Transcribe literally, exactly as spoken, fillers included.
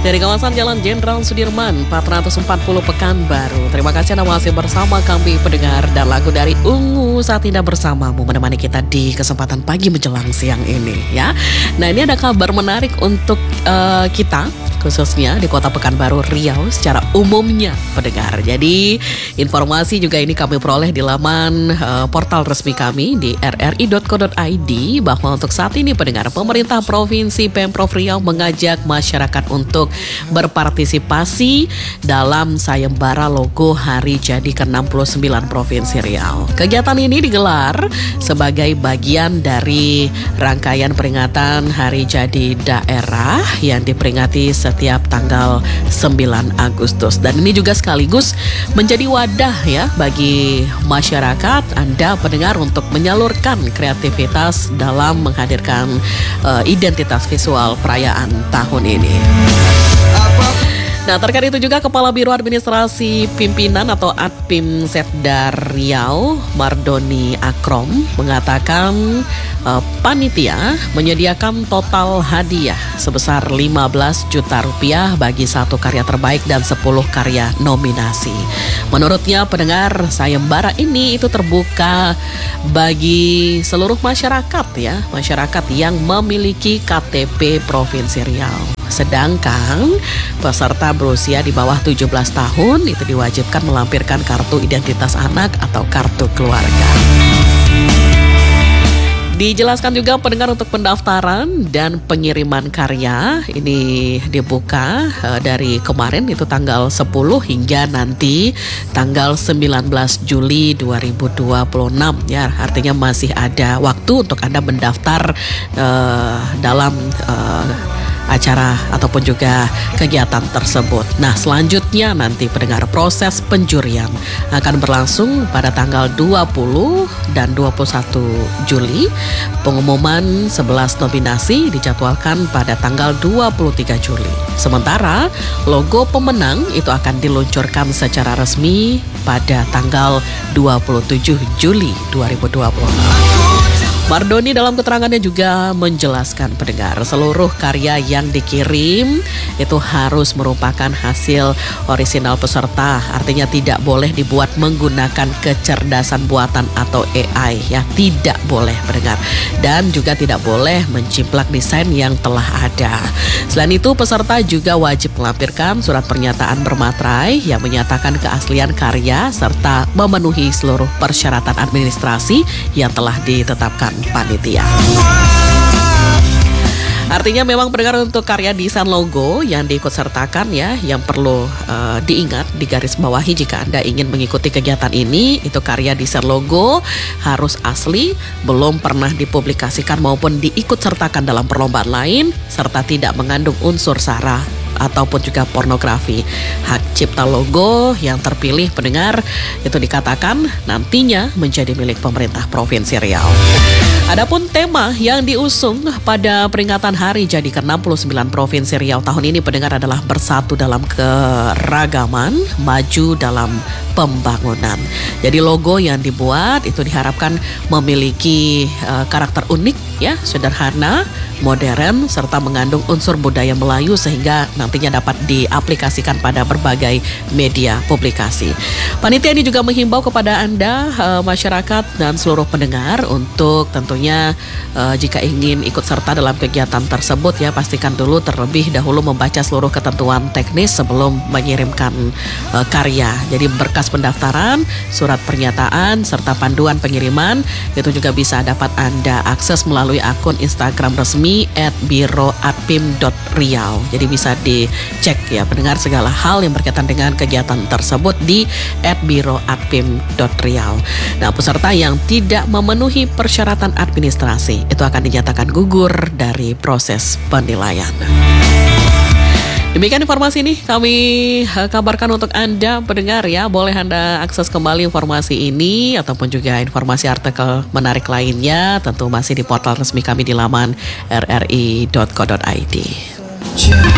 Dari kawasan Jalan Jenderal Sudirman empat ratus empat puluh Pekanbaru. Terima kasih Anda masih bersama kami pendengar, dan lagu dari Ungu Saat Indah Bersamamu menemani kita di kesempatan pagi menjelang siang ini ya. Nah, ini ada kabar menarik untuk uh, kita, khususnya di Kota Pekanbaru Riau secara umumnya pendengar. Jadi informasi juga ini kami peroleh di laman uh, portal resmi kami di r r i dot co dot i d bahwa untuk saat ini pendengar, pemerintah Provinsi Pemprov Riau mengajak masyarakat untuk berpartisipasi dalam sayembara logo Hari Jadi ke enam puluh sembilan Provinsi Riau. Kegiatan ini digelar sebagai bagian dari rangkaian peringatan Hari Jadi Daerah yang diperingati setiap tanggal sembilan Agustus. Dan ini juga sekaligus menjadi wadah ya bagi masyarakat, Anda pendengar, untuk menyalurkan kreativitas dalam menghadirkan uh, identitas visual perayaan tahun ini. Nah, terkait itu juga Kepala Biro Administrasi Pimpinan atau Adpim Setda Riau, Mardoni Akrom, mengatakan uh, panitia menyediakan total hadiah sebesar lima belas juta rupiah bagi satu karya terbaik dan sepuluh karya nominasi. Menurutnya pendengar, sayembara ini itu terbuka bagi seluruh masyarakat ya, masyarakat yang memiliki K T P Provinsi Riau. Sedangkan peserta berusia di bawah tujuh belas tahun itu diwajibkan melampirkan kartu identitas anak atau kartu keluarga. Dijelaskan juga pendengar untuk pendaftaran dan pengiriman karya ini dibuka uh, dari kemarin itu tanggal sepuluh hingga nanti tanggal sembilan belas Juli dua ribu dua puluh enam ya. Artinya masih ada waktu untuk Anda mendaftar uh, dalam uh, acara ataupun juga kegiatan tersebut. Nah, selanjutnya nanti pendengar, proses penjurian akan berlangsung pada tanggal dua puluh dan dua puluh satu Juli. Pengumuman sebelas nominasi dijadwalkan pada tanggal dua puluh tiga Juli. Sementara logo pemenang itu akan diluncurkan secara resmi pada tanggal dua puluh tujuh Juli dua ribu dua puluh enam. Mardoni dalam keterangannya juga menjelaskan pendengar, seluruh karya yang dikirim itu harus merupakan hasil orisinal peserta. Artinya tidak boleh dibuat menggunakan kecerdasan buatan atau A I ya, tidak boleh pendengar. Dan juga tidak boleh menciplak desain yang telah ada. Selain itu, peserta juga wajib melampirkan surat pernyataan bermaterai yang menyatakan keaslian karya serta memenuhi seluruh persyaratan administrasi yang telah ditetapkan panitia. Artinya memang pendengar, untuk karya desain logo yang diikutsertakan ya, yang perlu uh, diingat, digaris bawahi jika Anda ingin mengikuti kegiatan ini, itu karya desain logo harus asli, belum pernah dipublikasikan maupun diikutsertakan dalam perlombaan lain, serta tidak mengandung unsur sara ataupun juga pornografi. Hak cipta logo yang terpilih pendengar itu dikatakan nantinya menjadi milik pemerintah Provinsi Riau. Adapun tema yang diusung pada peringatan Hari Jadi ke enam puluh sembilan Provinsi Riau tahun ini pendengar adalah bersatu dalam keragaman, maju dalam pembangunan. Jadi logo yang dibuat itu diharapkan memiliki uh, karakter unik ya, sederhana, modern, serta mengandung unsur budaya Melayu sehingga nantinya dapat diaplikasikan pada berbagai media publikasi. Panitia ini juga menghimbau kepada Anda, uh, masyarakat dan seluruh pendengar untuk tentunya uh, jika ingin ikut serta dalam kegiatan tersebut ya, pastikan dulu terlebih dahulu membaca seluruh ketentuan teknis sebelum mengirimkan uh, karya. Jadi berkas pendaftaran, surat pernyataan, serta panduan pengiriman itu juga bisa dapat Anda akses melalui akun Instagram resmi et biro adpim dot riau. Jadi bisa dicek ya pendengar segala hal yang berkaitan dengan kegiatan tersebut di et biro adpim dot riau. Nah, peserta yang tidak memenuhi persyaratan administrasi itu akan dinyatakan gugur dari proses penilaian. Demikian informasi ini kami kabarkan untuk Anda pendengar ya. Boleh Anda akses kembali informasi ini ataupun juga informasi artikel menarik lainnya tentu masih di portal resmi kami di laman r r i dot co dot i d.